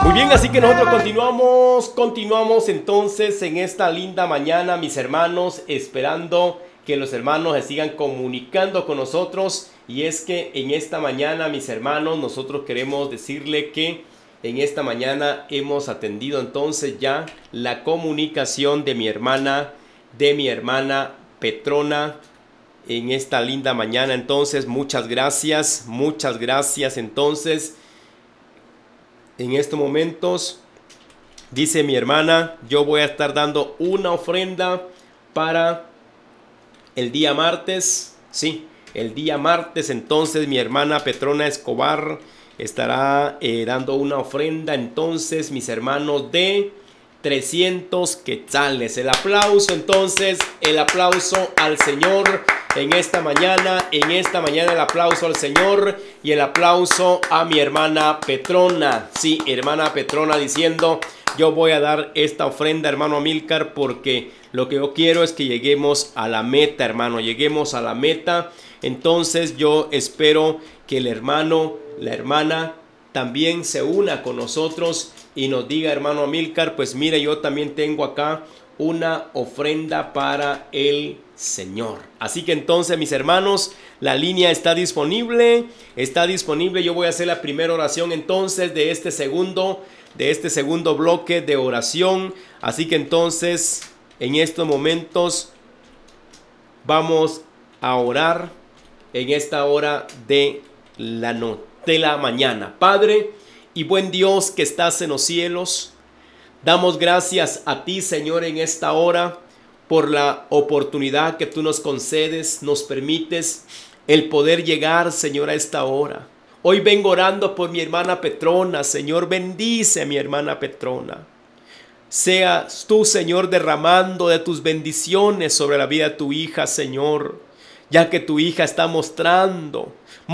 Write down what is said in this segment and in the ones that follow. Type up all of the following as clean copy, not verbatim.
Muy bien, así que nosotros continuamos entonces en esta linda mañana, mis hermanos, esperando que los hermanos se sigan comunicando con nosotros. Y es que en esta mañana, mis hermanos, nosotros queremos decirle que en esta mañana hemos atendido entonces ya la comunicación de mi hermana Petrona en esta linda mañana. Entonces, muchas gracias entonces. En estos momentos, dice mi hermana, yo voy a estar dando una ofrenda para el día martes. Sí, el día martes, entonces mi hermana Petrona Escobar estará dando una ofrenda, entonces, mis hermanos, de 300 quetzales. El aplauso, entonces, el aplauso al Señor en esta mañana el aplauso al Señor y el aplauso a mi hermana Petrona. Sí, hermana Petrona diciendo, yo voy a dar esta ofrenda, hermano Amílcar, porque lo que yo quiero es que lleguemos a la meta, hermano, lleguemos a la meta. Entonces yo espero que el hermano, la hermana también se una con nosotros y nos diga, hermano Amílcar, pues mire, yo también tengo acá una ofrenda para el Señor. Así que entonces, mis hermanos, la línea está disponible. Yo voy a hacer la primera oración entonces de este segundo bloque de oración. Así que entonces, en estos momentos vamos a orar en esta hora de la mañana. Padre y buen Dios que estás en los cielos, damos gracias a ti, Señor, en esta hora por la oportunidad que tú nos concedes, nos permites el poder llegar, Señor, a esta hora. Hoy vengo orando por mi hermana Petrona. Señor, bendice a mi hermana Petrona. Seas tú, Señor, derramando de tus bendiciones sobre la vida de tu hija, Señor, ya que tu hija está mostrando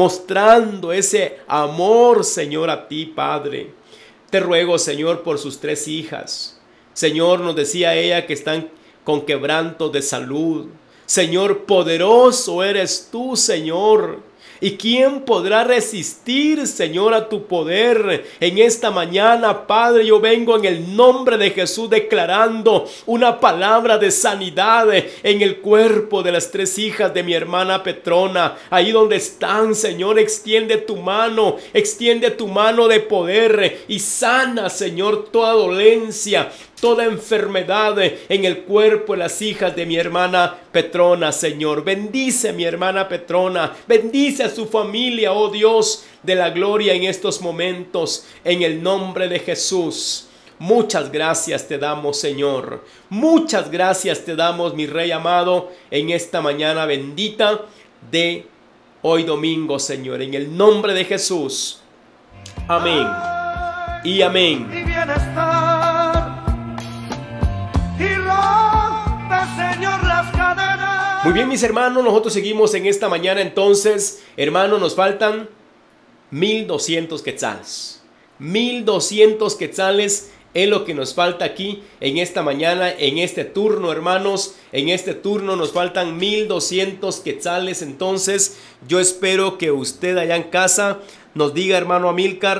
ese amor, Señor, a ti, Padre. Te ruego, Señor, por sus 3 hijas. Señor, nos decía ella que están con quebranto de salud. Señor, poderoso eres tú, Señor. ¿Y quién podrá resistir, Señor, a tu poder? En esta mañana, Padre, yo vengo en el nombre de Jesús declarando una palabra de sanidad en el cuerpo de las 3 hijas de mi hermana Petrona. Ahí donde están, Señor, extiende tu mano de poder y sana, Señor, toda dolencia, toda enfermedad en el cuerpo de las hijas de mi hermana Petrona, Señor. Bendice a mi hermana Petrona, bendice a su familia, oh Dios de la gloria, en estos momentos, en el nombre de Jesús. Muchas gracias te damos, Señor. Muchas gracias te damos, mi Rey amado, en esta mañana bendita de hoy domingo, Señor, en el nombre de Jesús. Amén y amén. Y bienestar, y rompe, Señor, las cadenas. Muy bien, mis hermanos, nosotros seguimos en esta mañana. Entonces, hermanos, nos faltan 1200 quetzales. 1200 quetzales es lo que nos falta aquí en esta mañana, en este turno, hermanos. En este turno nos faltan 1200 quetzales. Entonces, yo espero que usted allá en casa nos diga, hermano Amílcar,